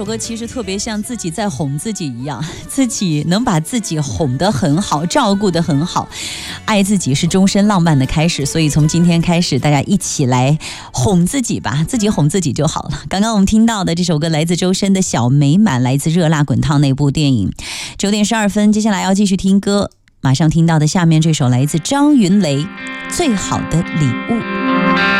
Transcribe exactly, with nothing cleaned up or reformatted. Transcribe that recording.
首歌其实特别像自己在哄自己一样，自己能把自己哄得很好，照顾得很好，爱自己是终身浪漫的开始。所以从今天开始，大家一起来哄自己吧，自己哄自己就好了。刚刚我们听到的这首歌来自周深的《小美满》，来自《热辣滚烫》那部电影。九点十二分，接下来要继续听歌，马上听到的下面这首来自张云雷《最好的礼物》。